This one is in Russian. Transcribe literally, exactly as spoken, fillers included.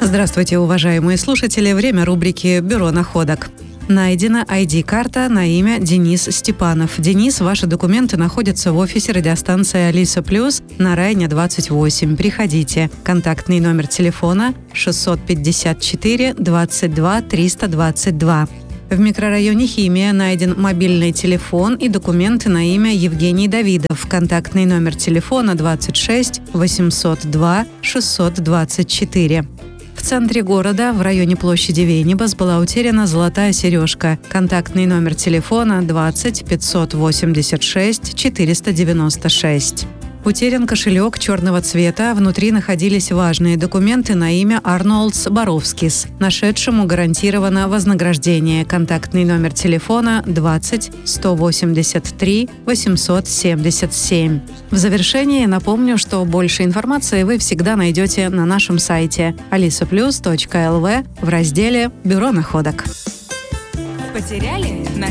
Здравствуйте, уважаемые слушатели. Время рубрики «Бюро находок». Найдена ай ди-карта на имя Денис Степанов. Денис, ваши документы находятся в офисе радиостанции «Алиса Плюс» на Райне двадцать восемь. Приходите. Контактный номер телефона шестьсот пятьдесят четыре двадцать два триста двадцать два. В микрорайоне Химия найден мобильный телефон и документы на имя Евгений Давидов. Контактный номер телефона двадцать шесть восемьсот два шестьсот двадцать четыре. В центре города, в районе площади Венибас, была утеряна золотая сережка. Контактный номер телефона двадцать пятьсот восемьдесят шесть четыреста девяносто шесть. Утерян кошелек черного цвета, внутри находились важные документы на имя Арнольдс Боровскис. Нашедшему гарантировано вознаграждение. Контактный номер телефона двадцать сто восемьдесят три восемьсот семьдесят семь. В завершении напомню, что больше информации вы всегда найдете на нашем сайте алиса плюс точка эл ви в разделе «Бюро находок». Потеряли?